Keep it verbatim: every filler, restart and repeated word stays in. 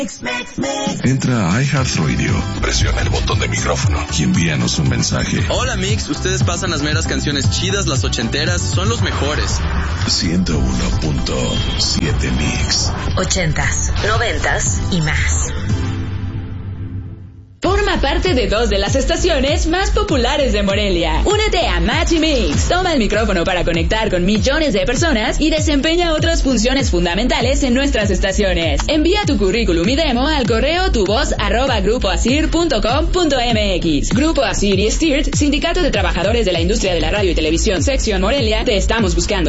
Entra a iHeartRadio, presiona el botón de micrófono y envíanos un mensaje. Hola Mix, ustedes pasan las meras canciones chidas, las ochenteras, son los mejores. ciento uno punto siete Mix. Ochentas, noventas y más. Forma parte de dos de las estaciones más populares de Morelia. Únete a Match y Mix. Toma el micrófono para conectar con millones de personas y desempeña otras funciones fundamentales en nuestras estaciones. Envía tu currículum y demo al correo tuvoz arroba grupoasir punto com punto mx. Grupo Asir y Stirt, Sindicato de Trabajadores de la Industria de la Radio y Televisión, Sección Morelia, te estamos buscando.